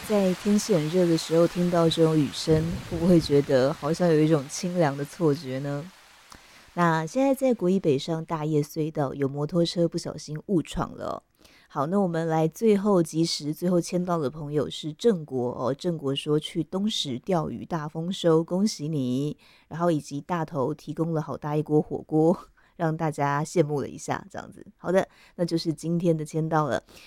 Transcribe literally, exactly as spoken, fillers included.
在天气很热的时候听到这种雨声，会不会觉得好像有一种清凉的错觉呢？那现在在国一北上大叶隧道有摩托车不小心误闯了哦。好，那我们来最后及时最后签到的朋友是郑国哦，郑国说去东石钓鱼大丰收，恭喜你。然后以及大头提供了好大一锅火锅，让大家羡慕了一下，这样子。好的，那就是今天的签到了。